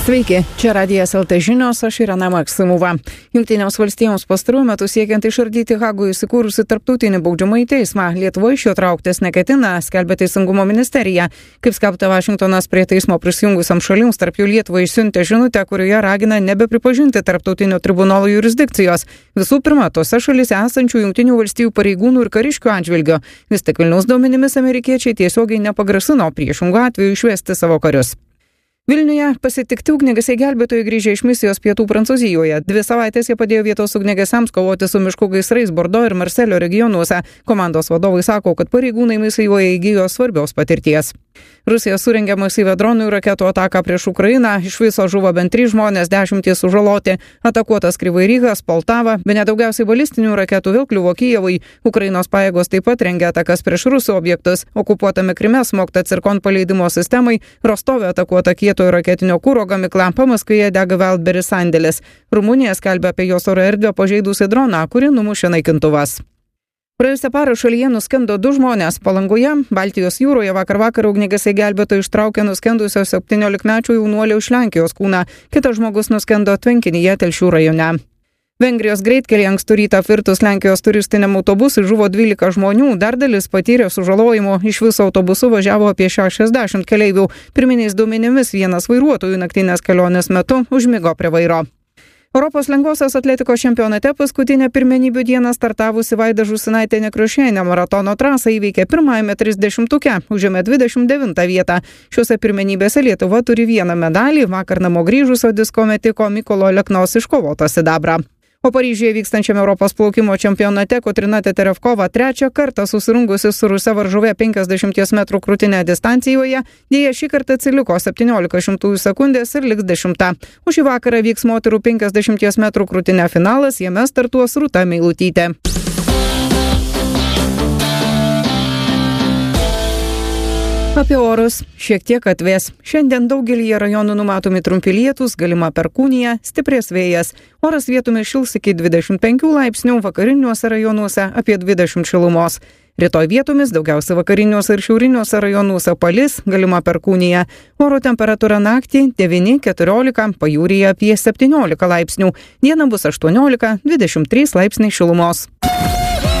Sveiki, čia Radijas LT žinios, aš Irena Maksimova. Jungtinėms valstijoms pastaruoju metu siekiant išardyti Hagoje įsikūrusi tarptautinį baudžiamąjį teismą, Lietuva iš jo trauktis neketina, skelbia Teisingumo ministerija. Kaip skelbta, Vašingtonas prie teismo prisijungusiam šalims, tarp jų Lietuvai išsiuntė žinutę, kurioje ragina nebepripažinti tarptautinio tribunolo jurisdikcijos. Visų pirma, tose šalise esančių Jungtinių valstijų pareigūnų ir kariškių atžvilgio. Vis tik Vilniaus duomenimis amerikiečiai tiesiogiai nepagrasino priešingų atveju išvesti savo karius. Vilniuje pasitikti ugniagesiai gelbėtojai grįžę iš misijos pietų Prancūzijoje. 2 savaitės jie padėjo vietos ugniagesiams kovoti su miškų gaisrais Bordo ir Marselio regionuose. Komandos vadovai sako, kad pareigūnai misijoje įgijo svarbios patirties. Rusija surengė masyvią dronų ir raketų ataką prieš Ukrainą. Iš viso žuvo bent 3 žmonės, 10 sužaloti. Atakuotas Kryvai Rygas, Poltava, bene daugiausiai balistinių raketų vėl kliuvo Kijevui. Ukrainos pajėgos taip pat rengia atakas prieš rusų objektus. Okupuotame Kryme smogta Cirkon paleidimo sistemai, Rostove atakuota kietojo raketinio kuro gamykla, Pamaskvyje dega Wildberries sandėlis. Rumunija skelbia apie jos oro erdvę pažeidusi droną, kuri numušė naikintuvas. Praėjusią parą šalyje nuskendo 2 žmonės. Palangoje, Baltijos jūroje vakar ugniagesiai gelbėtojai ištraukė nuskendusio 17-mečio jaunuolio iš Lenkijos kūną. Kitas žmogus nuskendo tvenkinyje Telšių rajone. Vengrijos greitkelyje ankstų rytą apvirtus Lenkijos turistiniam autobusui žuvo 12 žmonių, dar dalis patyrė sužalojimų. Iš viso autobusu važiavo apie 60 keleivių. Pirminiais duomenimis vienas vairuotojų naktinės kelionės metu užmigo prie vairo. Europos lengvosios atletikos čempionate paskutinę pirmenybių dieną startavusi Vaida Žūsinaitė Nekrošienė maratono trasą įveikė pirmajame 30-tuke, užėmė 29 vietą. Šiuose pirmenybėse Lietuva turi 1 medalį, vakar namo grįžusio disko metiko Mykolo Leknos iškovotą sidabrą. O Paryžiuje vykstančiame Europos plaukimo čempionate Kotryna Teterevkova 3 kartą susirungusi su ruse varžove 50 metrų krūtinę distancijoje, dėja šį kartą atsiliko 17 sekundės ir liks 10. O šį vakarą vyks moterų 50 metrų krūtinę finalas, jame startuos Rūta Meilutytė. Apie orus šiek tiek atvės. Šiandien daugelyje rajonų numatomi trumpi lietūs, galima perkūnija, stiprės vėjas. Oras vietomis šils iki 25 laipsnių, vakariniuose rajonuose apie 20 šilumos. Rytoj vietomis daugiausia vakariniuose ir šiauriniuose rajonuose palis, galima perkūnija. Oro temperatūra naktį 9-14, pajūryje apie 17 laipsnių. Dieną bus 18-23 laipsniai šilumos.